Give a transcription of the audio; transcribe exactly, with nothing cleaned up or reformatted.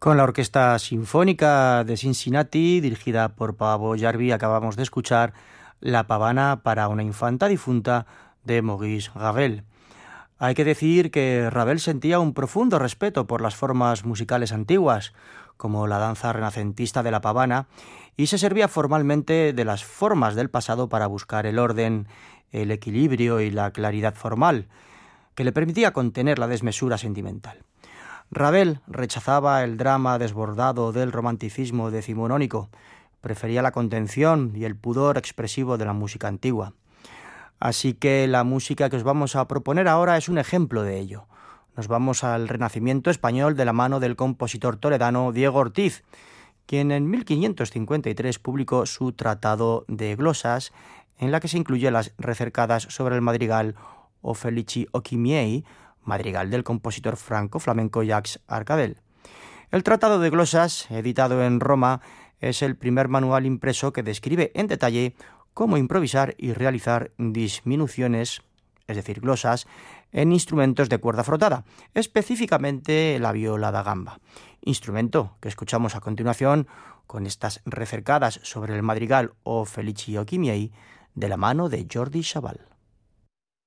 Con la Orquesta Sinfónica de Cincinnati, dirigida por Paavo Järvi, acabamos de escuchar La pavana para una infanta difunta de Maurice Ravel. Hay que decir que Ravel sentía un profundo respeto por las formas musicales antiguas, como la danza renacentista de la pavana, y se servía formalmente de las formas del pasado para buscar el orden, el equilibrio y la claridad formal, que le permitía contener la desmesura sentimental. Ravel rechazaba el drama desbordado del romanticismo decimonónico, prefería la contención y el pudor expresivo de la música antigua. Así que la música que os vamos a proponer ahora es un ejemplo de ello. Nos vamos al Renacimiento español de la mano del compositor toledano Diego Ortiz, quien en mil quinientos cincuenta y tres publicó su Tratado de glosas, en la que se incluye las recercadas sobre el madrigal O Felici occhi miei, madrigal del compositor franco-flamenco Jacques Arcadel. El Tratado de glosas, editado en Roma, es el primer manual impreso que describe en detalle cómo improvisar y realizar disminuciones, es decir, glosas, en instrumentos de cuerda frotada, específicamente la viola da gamba, instrumento que escuchamos a continuación con estas recercadas sobre el madrigal O Felici occhi miei de la mano de Jordi Savall.